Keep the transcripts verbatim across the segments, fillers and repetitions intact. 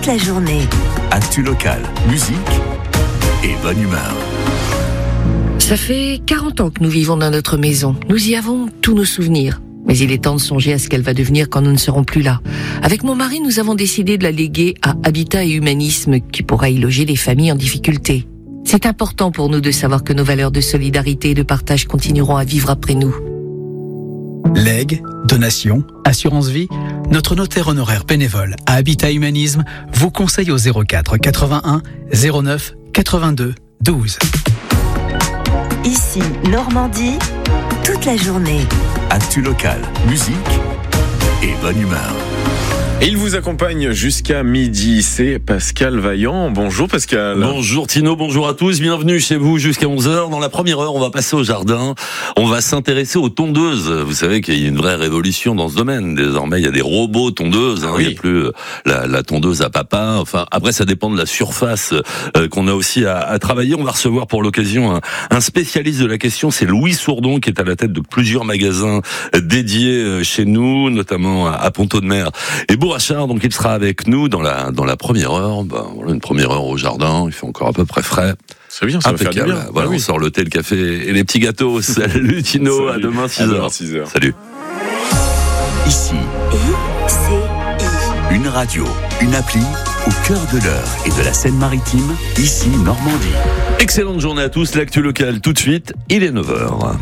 toute la journée. Actu locale, musique et bonne humeur. Ça fait quarante ans que nous vivons dans notre maison. Nous y avons tous nos souvenirs. Mais il est temps de songer à ce qu'elle va devenir quand nous ne serons plus là. Avec mon mari, nous avons décidé de la léguer à Habitat et Humanisme, qui pourra y loger les familles en difficulté. C'est important pour nous de savoir que nos valeurs de solidarité et de partage continueront à vivre après nous. Legs, donations, assurance vie, notre notaire honoraire bénévole à Habitat Humanisme vous conseille au zéro quatre quatre-vingt-un zéro neuf quatre-vingt-deux douze. Ici, Normandie, toute la journée. Actu locale, musique et bonne humeur. Et il vous accompagne jusqu'à midi, c'est Pascal Vaillant. Bonjour Pascal. Bonjour Tino, bonjour à tous, bienvenue chez vous jusqu'à onze heures. Dans la première heure, on va passer au jardin, on va s'intéresser aux tondeuses. Vous savez qu'il y a une vraie révolution dans ce domaine. Désormais, il y a des robots tondeuses, hein. Oui. Il n'y a plus la, la tondeuse à papa. Enfin, après, ça dépend de la surface euh, qu'on a aussi à, à travailler. On va recevoir pour l'occasion un, un spécialiste de la question, c'est Louis Sourdon, qui est à la tête de plusieurs magasins dédiés chez nous, notamment à, à Ponto-de-Mer et Bourg Achard, donc il sera avec nous dans la dans la première heure. Ben, voilà, une première heure au jardin, il fait encore à peu près frais. C'est bien, ça impeccable. va faire du bien. Voilà, ah oui. On sort le thé, le café et les petits gâteaux. Salut Tino, Salut. À demain six heures. six heures. Salut. Ici, I C I. Une radio, une appli au cœur de l'Eure et de la Seine-Maritime. Ici, Normandie. Excellente journée à tous. L'actu locale tout de suite. Il est neuf heures.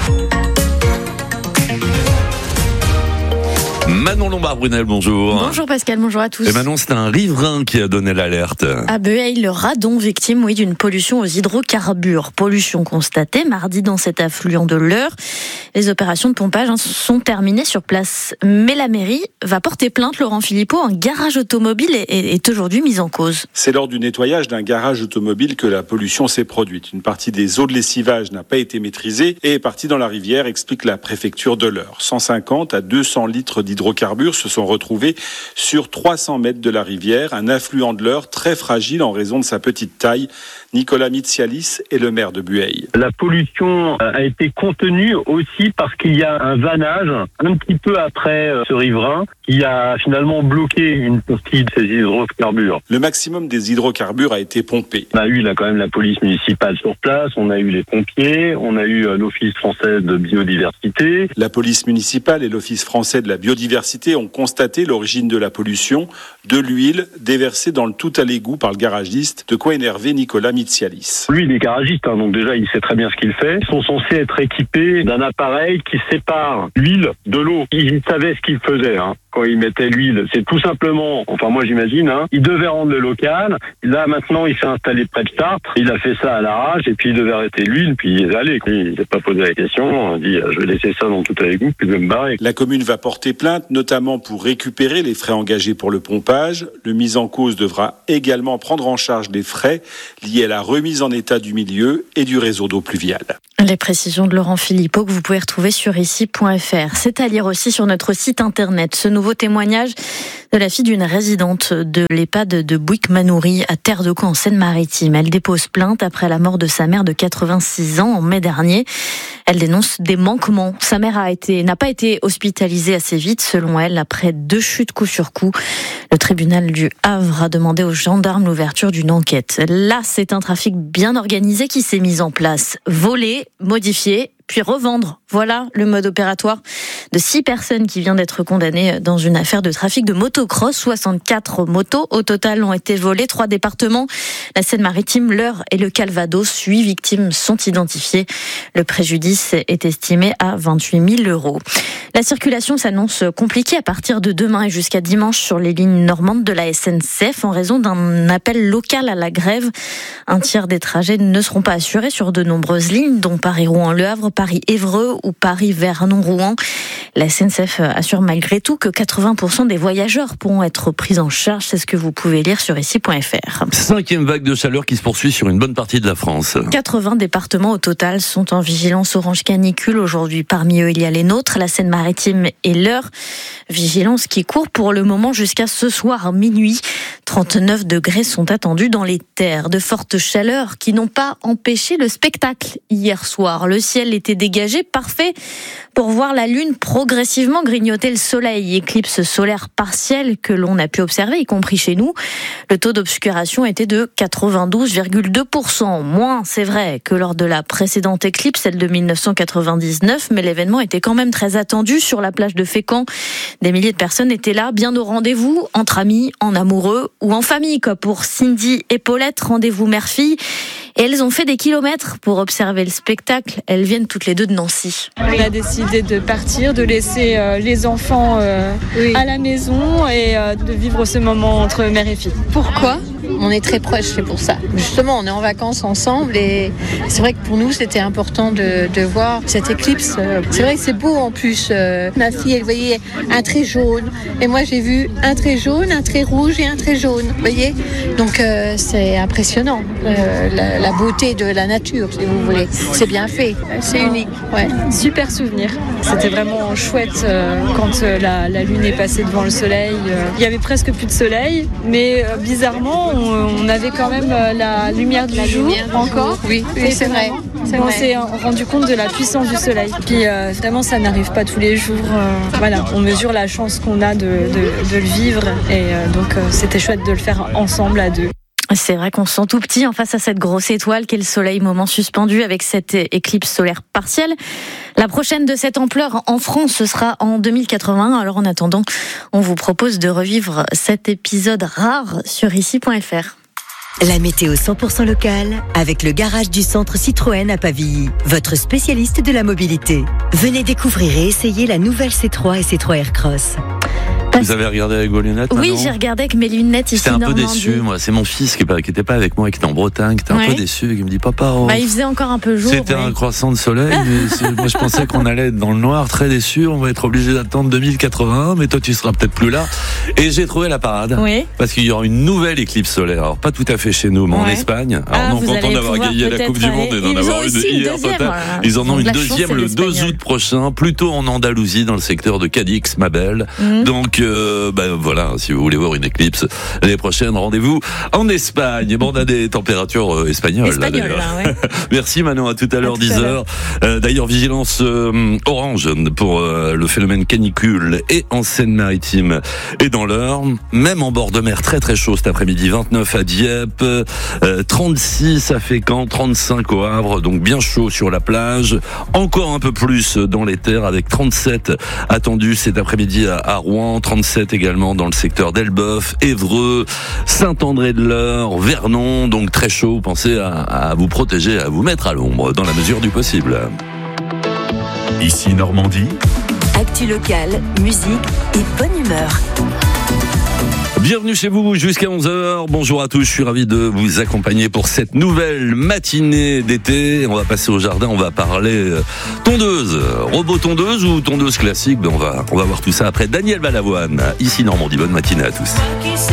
Manon Lombard-Brunel, bonjour. Bonjour Pascal, bonjour à tous. Et Manon, c'est un riverain qui a donné l'alerte. À Behaye, le Radon, victime oui, d'une pollution aux hydrocarbures. Pollution constatée mardi dans cet affluent de l'Eure. Les opérations de pompage hein, sont terminées sur place. Mais la mairie va porter plainte. Laurent Philippot, un garage automobile est, est aujourd'hui mis en cause. C'est lors du nettoyage d'un garage automobile que la pollution s'est produite. Une partie des eaux de lessivage n'a pas été maîtrisée et est partie dans la rivière, explique la préfecture de l'Eure. cent cinquante à deux cents litres d'hydrocarbures se sont retrouvés sur trois cents mètres de la rivière, un affluent de l'Eure très fragile en raison de sa petite taille. Nicolas Mitsialis est le maire de Bueil. La pollution a été contenue aussi parce qu'il y a un vannage un petit peu après ce riverain qui a finalement bloqué une partie de ces hydrocarbures. Le maximum des hydrocarbures a été pompé. On a eu là quand même la police municipale sur place, on a eu les pompiers, on a eu l'Office français de biodiversité. La police municipale et l'Office français de la biodiversité ont constaté l'origine de la pollution, de l'huile déversée dans le tout à l'égout par le garagiste, de quoi énerver Nicolas Mitsialis. Lui, il est garagiste, hein, donc déjà il sait très bien ce qu'il fait. Ils sont censés être équipés d'un appareil qui sépare l'huile de l'eau. Il savait ce qu'il faisait, hein. Quand il mettait l'huile, c'est tout simplement, enfin moi j'imagine, hein, il devait rendre le local. Là maintenant il s'est installé près de Chartres, il a fait ça à l'arrache et puis il devait arrêter l'huile, puis il est allé. Il s'est pas posé la question, il a dit je vais laisser ça dans tout à l'égout, puis je vais me barrer. La commune va porter plainte, notamment pour récupérer les frais engagés pour le pompage. Le mis en cause devra également prendre en charge des frais liés à la remise en état du milieu et du réseau d'eau pluviale. Les précisions de Laurent Philippot que vous pouvez retrouver sur ici point f r. C'est à lire aussi sur notre site internet. Ce nouveau témoignage de la fille d'une résidente de l'EHPAD de Bouygues-Manoury à Terre-de-Caux en Seine-Maritime. Elle dépose plainte après la mort de sa mère de quatre-vingt-six ans en mai dernier. Elle dénonce des manquements. Sa mère a été, n'a pas été hospitalisée assez vite, selon elle, après deux chutes coup sur coup. Le tribunal du Havre a demandé aux gendarmes l'ouverture d'une enquête. Là, c'est un trafic bien organisé qui s'est mis en place. Voler, modifier, puis revendre. Voilà le mode opératoire de six personnes qui vient d'être condamnées dans une affaire de trafic de motocross. soixante-quatre motos au total ont été volées. Trois départements, la Seine-Maritime, l'Eure et le Calvados. Huit victimes sont identifiées. Le préjudice est estimé à vingt-huit mille euros. La circulation s'annonce compliquée à partir de demain et jusqu'à dimanche sur les lignes normandes de la S N C F en raison d'un appel local à la grève. Un tiers des trajets ne seront pas assurés sur de nombreuses lignes, dont Paris-Rouen-Le Havre, Paris-Évreux ou Paris-Vernon-Rouen. La S N C F assure malgré tout que quatre-vingts pour cent des voyageurs pourront être pris en charge. C'est ce que vous pouvez lire sur ici point f r. Cinquième vague de chaleur qui se poursuit sur une bonne partie de la France. quatre-vingts départements au total sont en vigilance orange canicule aujourd'hui. Parmi eux, il y a les nôtres, la Seine-Maritime et l'Eure. Vigilance qui court pour le moment jusqu'à ce soir minuit. trente-neuf degrés sont attendus dans les terres. De fortes chaleurs qui n'ont pas empêché le spectacle hier soir. Le ciel était dégagé, parfait pour voir la lune progressivement grignoter le soleil. Éclipse solaire partielle que l'on a pu observer, y compris chez nous. Le taux d'obscuration était de quatre-vingt-douze virgule deux pour cent. Moins, c'est vrai, que lors de la précédente éclipse, celle de mille neuf cent quatre-vingt-dix-neuf, mais l'événement était quand même très attendu sur la plage de Fécamp. Des milliers de personnes étaient là, bien au rendez-vous, entre amis, en amoureux ou en famille, comme pour Cindy et Paulette, rendez-vous mère-fille. Et elles ont fait des kilomètres pour observer le spectacle. Elles viennent toutes les deux de Nancy. On a décidé de partir, de laisser euh, les enfants euh, oui. à la maison et euh, de vivre ce moment entre mère et fille. Pourquoi ? On est très proches, c'est pour ça. Justement, on est en vacances ensemble et c'est vrai que pour nous, c'était important de, de voir cette éclipse. C'est vrai que c'est beau en plus. Ma fille, elle voyait un trait jaune et moi, j'ai vu un trait jaune, un trait rouge et un trait jaune. Vous voyez ? Donc, euh, c'est impressionnant. Euh, la, la beauté de la nature, si vous voulez. C'est bien fait. C'est unique. Ouais. Super souvenir. C'était vraiment chouette euh, quand euh, la, la lune est passée devant le soleil. Euh, il y avait presque plus de soleil, mais euh, bizarrement, on avait quand même la lumière du la jour lumière du encore. Jour. Oui, oui c'est vrai. C'est on vrai. s'est rendu compte de la puissance du soleil. Puis euh, vraiment, ça n'arrive pas tous les jours. Euh, voilà, on mesure la chance qu'on a de, de, de le vivre. Et euh, donc, euh, c'était chouette de le faire ensemble à deux. C'est vrai qu'on se sent tout petit en face à cette grosse étoile qu'est le soleil, moment suspendu avec cette éclipse solaire partielle. La prochaine de cette ampleur en France, ce sera en deux mille quatre-vingt-un. Alors en attendant, on vous propose de revivre cet épisode rare sur ici point f r. La météo cent pour cent locale avec le garage du centre Citroën à Pavilly, votre spécialiste de la mobilité. Venez découvrir et essayer la nouvelle C trois et C trois Aircross. Vous avez regardé avec vos lunettes? Oui, maintenant j'ai regardé avec mes lunettes ici. J'étais un peu Normandie. déçu, moi. C'est mon fils qui n'était pas avec moi, qui était en Bretagne, qui était Ouais. un peu déçu, qui me dit papa. Oh, Bah, il faisait encore un peu jour. c'était ouais. un croissant de soleil, mais c'est- moi je pensais qu'on allait être dans le noir, très déçu. On va être obligé d'attendre deux mille quatre-vingt-un, mais toi tu seras peut-être plus là. Et j'ai trouvé la parade. Oui. Parce qu'il y aura une nouvelle éclipe solaire. Alors pas tout à fait chez nous, mais en Ouais. Espagne. Alors Ah, non vous content allez d'avoir pouvoir gagné la peut-être Coupe du Monde aller. et d'en Ils avoir ont une aussi une hier deuxième, total. voilà. Ils en Ils ont ont de une la chance, deuxième c'est le les deux Espagnols. août prochain, plutôt en Andalousie, dans le secteur de Cadix, ma belle. Mhm. Donc euh, ben voilà, si vous voulez voir une éclipse l'année prochaine, rendez-vous en Espagne. Bon, on a des températures euh, espagnoles. là, Espagnol, d'ailleurs. là, ouais. Merci Manon, à tout à l'heure, tout dix à heures. Euh, d'ailleurs, vigilance euh, orange pour euh, le phénomène canicule et en Seine-Maritime et dans l'Eure. Même en bord de mer, très très chaud cet après-midi. vingt-neuf à Dieppe, euh, trente-six à Fécamp, trente-cinq au Havre, donc bien chaud sur la plage. Encore un peu plus dans les terres avec trente-sept attendus cet après-midi à, à Rouen, trente-sept également dans le secteur d'Elbeuf, Évreux, Saint-André-de-l'Eure, Vernon, donc très chaud. Pensez à, à vous protéger, à vous mettre à l'ombre dans la mesure du possible. Ici Normandie, Actu locale, musique et bonne humeur. Bienvenue chez vous jusqu'à onze heures. Bonjour à tous, je suis ravi de vous accompagner pour cette nouvelle matinée d'été. On va passer au jardin, on va parler tondeuse, robot tondeuse ou tondeuse classique. Ben on va, on va voir tout ça après Daniel Balavoine. Ici Normandie, bonne matinée à tous.